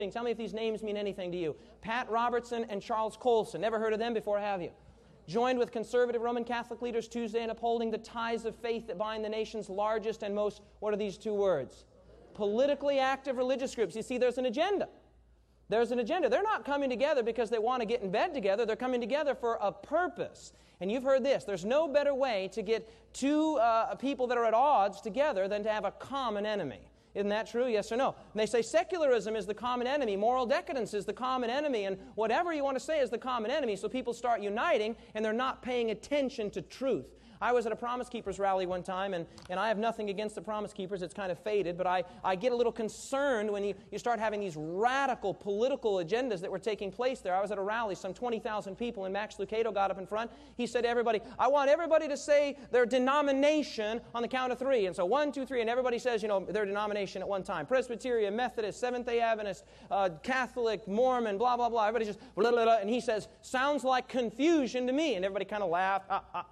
Tell me if these names mean anything to you. Pat Robertson and Charles Colson. Never heard of them before, have you? Joined with conservative Roman Catholic leaders Tuesday in upholding the ties of faith that bind the nation's largest and most, what are these two words? Politically active religious groups. You see, there's an agenda. There's an agenda. They're not coming together because they want to get in bed together. They're coming together for a purpose. And you've heard this. There's no better way to get two people that are at odds together than to have a common enemy. Isn't that true? Yes or no? And they say secularism is the common enemy, moral decadence is the common enemy, and whatever you want to say is the common enemy, so people start uniting, and they're not paying attention to truth. I was at a Promise Keepers rally one time, and I have nothing against the Promise Keepers. It's kind of faded, but I get a little concerned when you start having these radical political agendas that were taking place there. I was at a rally, some 20,000 people, and Max Lucado got up in front. He said to everybody, I want everybody to say their denomination on the count of three. And so 1, 2, 3, and everybody says, their denomination at one time. Presbyterian, Methodist, Seventh-day Adventist, Catholic, Mormon, blah, blah, blah. Everybody just blah, blah, blah. And he says, sounds like confusion to me. And everybody kind of laughed.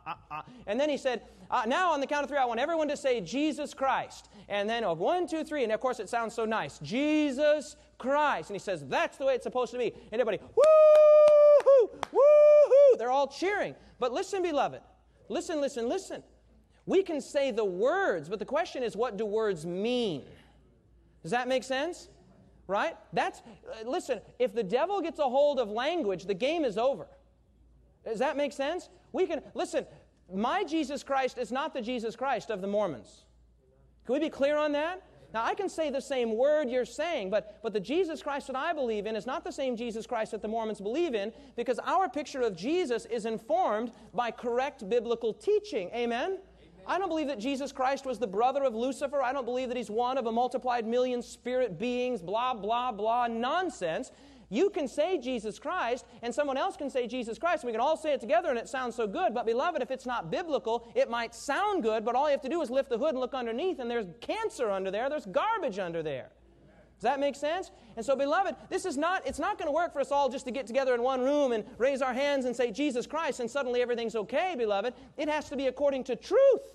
And then he said, now on the count of three, I want everyone to say Jesus Christ. And then 1, 2, 3, and of course it sounds so nice. Jesus Christ. And he says, that's the way it's supposed to be. And everybody, woo-hoo, woo-hoo. They're all cheering. But listen, beloved. Listen, listen, listen. We can say the words, but the question is, what do words mean? Does that make sense? Right? Listen, if the devil gets a hold of language, the game is over. Does that make sense? Listen, my Jesus Christ is not the Jesus Christ of the Mormons. Can we be clear on that? Now, I can say the same word you're saying, but the Jesus Christ that I believe in is not the same Jesus Christ that the Mormons believe in, because our picture of Jesus is informed by correct biblical teaching. Amen? I don't believe that Jesus Christ was the brother of Lucifer. I don't believe that he's one of a multiplied million spirit beings, blah, blah, blah, nonsense. You can say Jesus Christ, and someone else can say Jesus Christ, and we can all say it together, and it sounds so good. But, beloved, if it's not biblical, it might sound good, but all you have to do is lift the hood and look underneath, and there's cancer under there, there's garbage under there. Does that make sense? And so, beloved, it's not going to work for us all just to get together in one room and raise our hands and say Jesus Christ, and suddenly everything's okay, beloved. It has to be according to truth.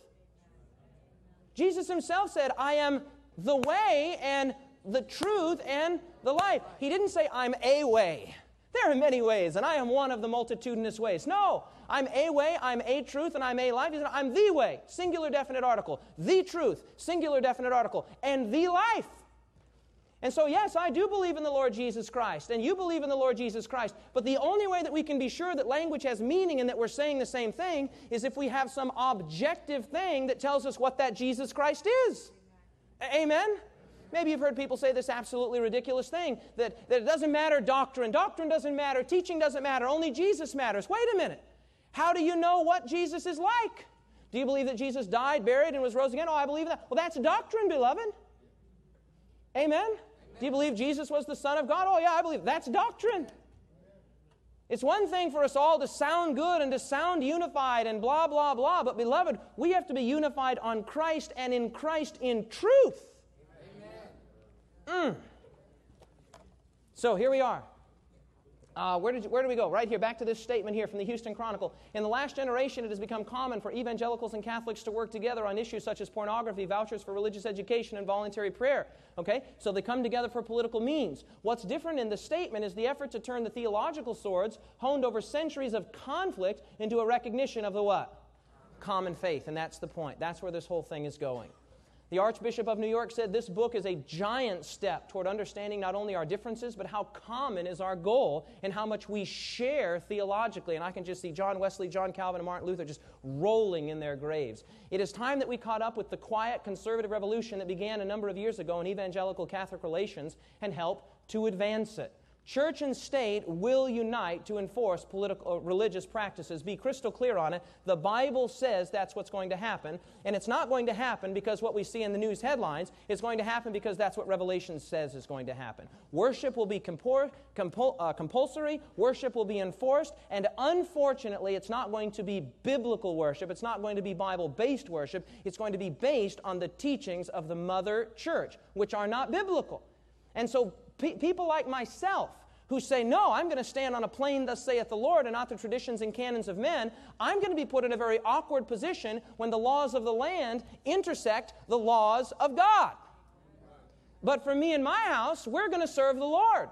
Jesus himself said, I am the way and the truth and the life. He didn't say, I'm a way. There are many ways, and I am one of the multitudinous ways. No, I'm a way, I'm a truth, and I'm a life. He said, I'm the way, singular definite article. The truth, singular definite article. And the life. And so, yes, I do believe in the Lord Jesus Christ, and you believe in the Lord Jesus Christ. But the only way that we can be sure that language has meaning and that we're saying the same thing is if we have some objective thing that tells us what that Jesus Christ is. Amen? Maybe you've heard people say this absolutely ridiculous thing, that it doesn't matter doctrine. Doctrine doesn't matter. Teaching doesn't matter. Only Jesus matters. Wait a minute. How do you know what Jesus is like? Do you believe that Jesus died, buried, and was rose again? Oh, I believe that. Well, that's doctrine, beloved. Amen? Do you believe Jesus was the Son of God? Oh, yeah, I believe. That's doctrine. It's one thing for us all to sound good and to sound unified and blah, blah, blah. But, beloved, we have to be unified on Christ and in Christ in truth. So here we are. Where do we go? Right here, back to this statement here from the Houston Chronicle. In the last generation, it has become common for evangelicals and Catholics to work together on issues such as pornography, vouchers for religious education, and voluntary prayer. Okay? So they come together for political means. What's different in the statement is the effort to turn the theological swords, honed over centuries of conflict, into a recognition of the what? Common faith. And that's the point. That's where this whole thing is going. The Archbishop of New York said this book is a giant step toward understanding not only our differences, but how common is our goal and how much we share theologically. And I can just see John Wesley, John Calvin, and Martin Luther just rolling in their graves. It is time that we caught up with the quiet conservative revolution that began a number of years ago in evangelical Catholic relations and help to advance it. Church and state will unite to enforce religious practices. Be crystal clear on it. The Bible says that's what's going to happen. And it's not going to happen because what we see in the news headlines. It's going to happen because that's what Revelation says is going to happen. Worship will be compulsory. Worship will be enforced. And unfortunately, it's not going to be biblical worship. It's not going to be Bible-based worship. It's going to be based on the teachings of the Mother Church, which are not biblical. And so people like myself who say, no, I'm going to stand on a plain, thus saith the Lord, and not the traditions and canons of men, I'm going to be put in a very awkward position when the laws of the land intersect the laws of God. But for me and my house, we're going to serve the Lord.